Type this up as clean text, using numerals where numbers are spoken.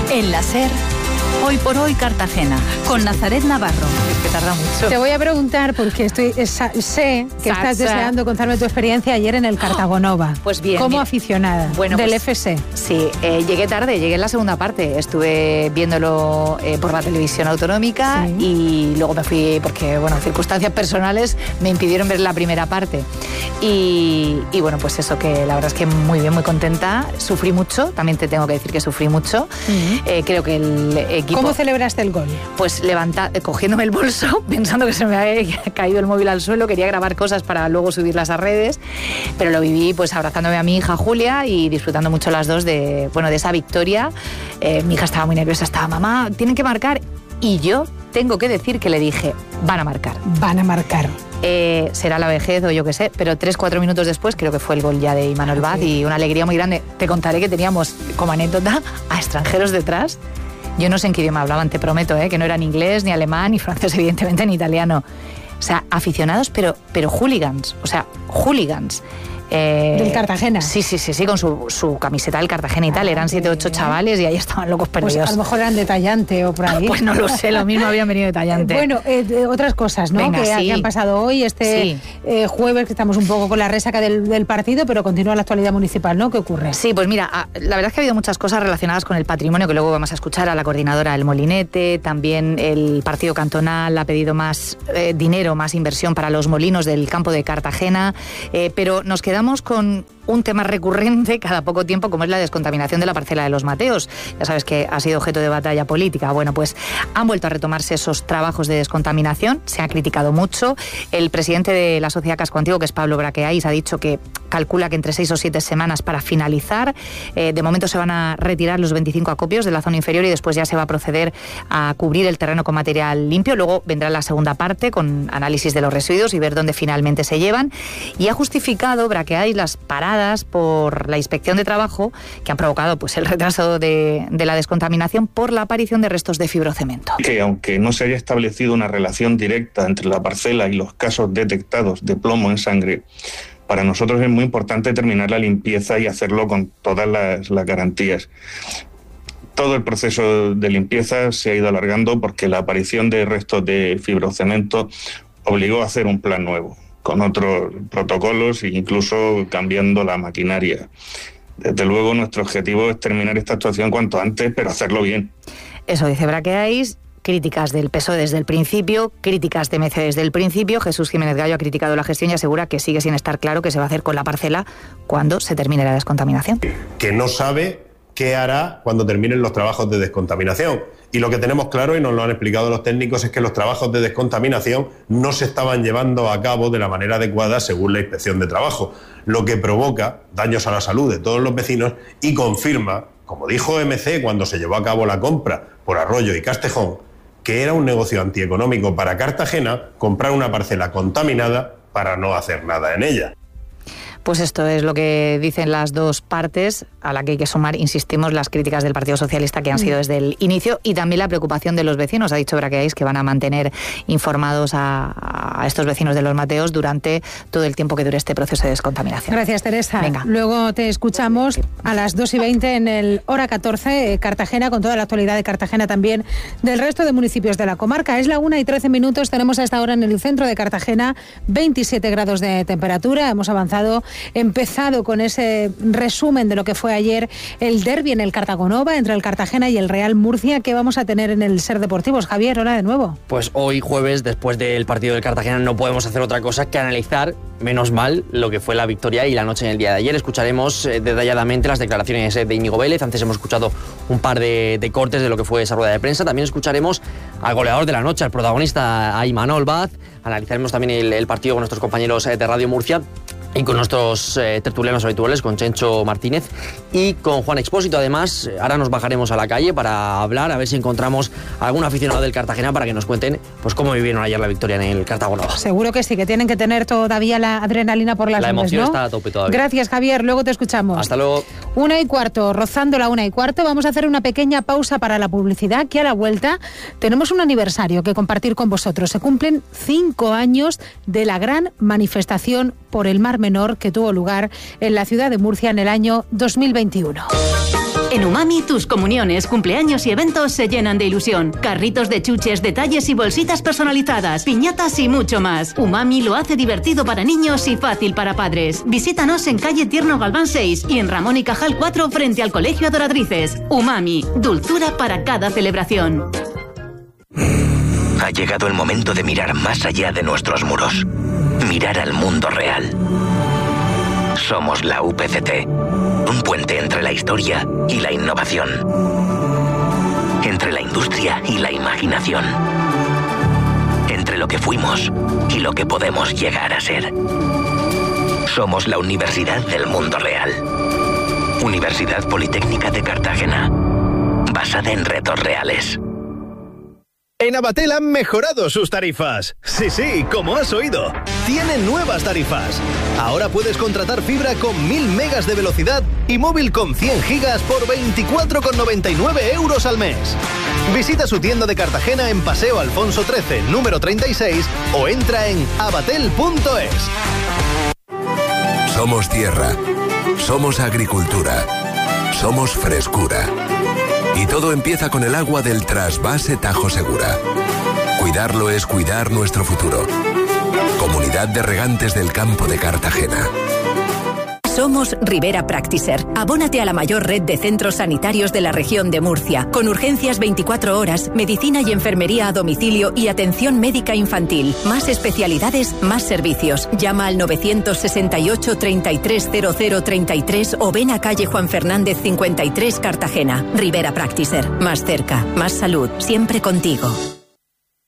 En la SER, Hoy por Hoy Cartagena, con Nazaret Navarro. Es que tarda mucho. Te voy a preguntar, porque sé que estás deseando contarme tu experiencia ayer en el Cartagonova. Pues bien. Como aficionada del FC. Sí, llegué tarde, llegué en la segunda parte. Estuve viéndolo por la televisión autonómica y luego me fui porque, circunstancias personales me impidieron ver la primera parte. Y bueno, pues eso, que la verdad es que muy bien, muy contenta. Sufrí mucho, también te tengo que decir que sufrí mucho. Creo que el equipo... ¿Cómo celebraste el gol? Pues cogiéndome el bolso, pensando que se me había caído el móvil al suelo, quería grabar cosas para luego subirlas a redes, pero lo viví pues abrazándome a mi hija Julia y disfrutando mucho las dos de esa victoria. Mi hija estaba muy nerviosa, mamá, tienen que marcar, y yo tengo que decir que le dije, van a marcar. Van a marcar. Será la vejez o yo qué sé, pero 3-4 minutos después creo que fue el gol ya de Imanol Baz y una alegría muy grande. Te contaré que teníamos como anécdota a extranjeros detrás. Yo no sé en qué idioma hablaban, te prometo, que no eran inglés, ni alemán, ni francés, evidentemente, ni italiano. O sea, aficionados, pero hooligans. O sea, hooligans. ¿Del Cartagena? Sí, con su camiseta del Cartagena y tal. Eran 7-8 chavales y ahí estaban locos perdidos. Pues a lo mejor eran de Tallante o por ahí. Pues no lo sé, lo mismo habían venido de Tallante. Otras cosas, ¿no? Venga, que han pasado hoy, jueves, que estamos un poco con la resaca del partido, pero continúa la actualidad municipal, ¿no? ¿Qué ocurre? Sí, pues mira, la verdad es que ha habido muchas cosas relacionadas con el patrimonio, que luego vamos a escuchar a la coordinadora del Molinete. También el partido cantonal ha pedido más dinero, más inversión para los molinos del campo de Cartagena, pero nos quedamos con un tema recurrente cada poco tiempo, como es la descontaminación de la parcela de los Mateos. Ya sabes que ha sido objeto de batalla política. Bueno, pues han vuelto a retomarse esos trabajos de descontaminación. Se ha criticado mucho. El presidente de la Sociedad Casco Antiguo, que es Pablo Braqueais, ha dicho que calcula que entre 6 o 7 semanas para finalizar. De momento se van a retirar los 25 acopios de la zona inferior y después ya se va a proceder a cubrir el terreno con material limpio. Luego vendrá la segunda parte con análisis de los residuos y ver dónde finalmente se llevan. Y ha justificado Braqueais las paradas por la inspección de trabajo que han provocado pues el retraso de la descontaminación por la aparición de restos de fibrocemento. Que aunque no se haya establecido una relación directa entre la parcela y los casos detectados de plomo en sangre, para nosotros es muy importante terminar la limpieza y hacerlo con todas las garantías. Todo el proceso de limpieza se ha ido alargando porque la aparición de restos de fibrocemento obligó a hacer un plan nuevo, con otros protocolos e incluso cambiando la maquinaria. Desde luego nuestro objetivo es terminar esta actuación cuanto antes, pero hacerlo bien. Eso dice Braqueais. Críticas del PSOE desde el principio, críticas de MC desde el principio. Jesús Jiménez Gallo ha criticado la gestión y asegura que sigue sin estar claro qué se va a hacer con la parcela cuando se termine la descontaminación. Que no sabe qué hará cuando terminen los trabajos de descontaminación. Y lo que tenemos claro, y nos lo han explicado los técnicos, es que los trabajos de descontaminación no se estaban llevando a cabo de la manera adecuada según la inspección de trabajo, lo que provoca daños a la salud de todos los vecinos y confirma, como dijo MC cuando se llevó a cabo la compra por Arroyo y Castejón, que era un negocio antieconómico para Cartagena comprar una parcela contaminada para no hacer nada en ella. Pues esto es lo que dicen las dos partes, a la que hay que sumar, insistimos, las críticas del Partido Socialista que han sido desde el inicio y también la preocupación de los vecinos. Ha dicho Braqueais que van a mantener informados a estos vecinos de los Mateos durante todo el tiempo que dure este proceso de descontaminación. Gracias, Teresa. Venga. Luego te escuchamos a las 2:20 en el Hora 14, Cartagena, con toda la actualidad de Cartagena, también del resto de municipios de la comarca. Es la 1:13. Tenemos a esta hora en el centro de Cartagena 27 grados de temperatura. Hemos empezado con ese resumen de lo que fue ayer el derbi en el Cartagonova entre el Cartagena y el Real Murcia. ¿Qué vamos a tener en el SER Deportivos? Javier, hola de nuevo. Pues hoy jueves, después del partido del Cartagena, no podemos hacer otra cosa que analizar, menos mal, lo que fue la victoria y la noche en el día de ayer. Escucharemos detalladamente las declaraciones de Íñigo Vélez. Antes hemos escuchado un par de cortes de lo que fue esa rueda de prensa. También escucharemos al goleador de la noche, al protagonista, a Imanol Baz. Analizaremos también el partido con nuestros compañeros de Radio Murcia y con nuestros tertulianos habituales, con Chencho Martínez y con Juan Expósito. Además, ahora nos bajaremos a la calle para hablar, a ver si encontramos algún aficionado del Cartagena para que nos cuenten pues cómo vivieron ayer la victoria en el Cartagonova. Seguro que sí, que tienen que tener todavía la adrenalina por las nubes, ¿no? La emoción está a tope todavía. Gracias, Javier, luego te escuchamos. Hasta luego. 1:15, rozando la 1:15, vamos a hacer una pequeña pausa para la publicidad, que a la vuelta tenemos un aniversario que compartir con vosotros. Se cumplen 5 años de la gran manifestación por el Mar Menor que tuvo lugar en la ciudad de Murcia en el año 2021. En Umami, tus comuniones, cumpleaños y eventos se llenan de ilusión. Carritos de chuches, detalles y bolsitas personalizadas, piñatas y mucho más. Umami lo hace divertido para niños y fácil para padres. Visítanos en calle Tierno Galván 6 y en Ramón y Cajal 4 frente al Colegio Adoratrices. Umami, dulzura para cada celebración. Ha llegado el momento de mirar más allá de nuestros muros. Mirar al mundo real. Somos la UPCT, un puente entre la historia y la innovación. Entre la industria y la imaginación. Entre lo que fuimos y lo que podemos llegar a ser. Somos la Universidad del Mundo Real. Universidad Politécnica de Cartagena. Basada en retos reales. En Abatel han mejorado sus tarifas. Sí, como has oído. Tienen nuevas tarifas. Ahora puedes contratar fibra con 1000 megas de velocidad y móvil con 100 gigas por 24,99 € al mes. Visita su tienda de Cartagena en Paseo Alfonso XIII, número 36 o entra en abatel.es. Somos tierra. Somos agricultura. Somos frescura. Y todo empieza con el agua del trasvase Tajo Segura. Cuidarlo es cuidar nuestro futuro. Comunidad de Regantes del Campo de Cartagena. Somos Rivera Practiser. Abónate a la mayor red de centros sanitarios de la región de Murcia, con urgencias 24 horas, medicina y enfermería a domicilio y atención médica infantil. Más especialidades, más servicios. Llama al 968 330033 o ven a calle Juan Fernández 53, Cartagena. Rivera Practiser. Más cerca, más salud, siempre contigo.